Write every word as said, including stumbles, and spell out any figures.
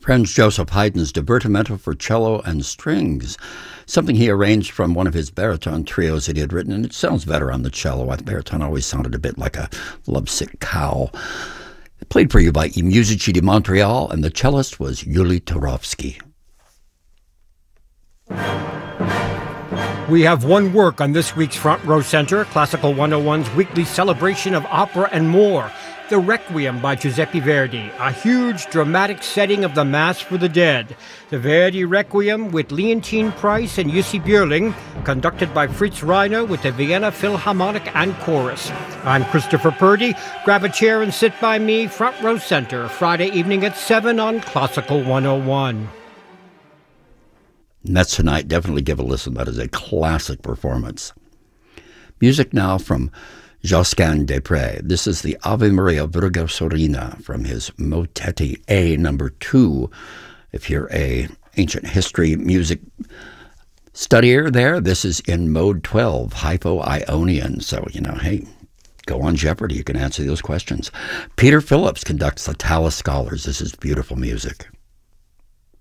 Franz Joseph Haydn's Divertimento for cello and strings, something he arranged from one of his baritone trios that he had written, and it sounds better on the cello. The baritone always sounded a bit like a lovesick cow. Played for you by I Musici di Montreal, and the cellist was Yuli Turovsky. We have one work on this week's Front Row Center, Classical one oh one's weekly celebration of opera and more. The Requiem by Giuseppe Verdi, a huge dramatic setting of the Mass for the Dead. The Verdi Requiem with Leontine Price and Jussi Björling, conducted by Fritz Reiner with the Vienna Philharmonic and Chorus. I'm Christopher Purdy. Grab a chair and sit by me, Front Row Center, Friday evening at seven on Classical one oh one. And that's tonight. Definitely give a listen. That is a classic performance. Music now from Josquin des Prez. This is the Ave Maria Virgo Sorina from his Motetti A number two. If you're a ancient history music studier there, this is in mode twelve, Hypo-Ionian. So, you know, hey, go on Jeopardy. You can answer those questions. Peter Phillips conducts the Tallis Scholars. This is beautiful music.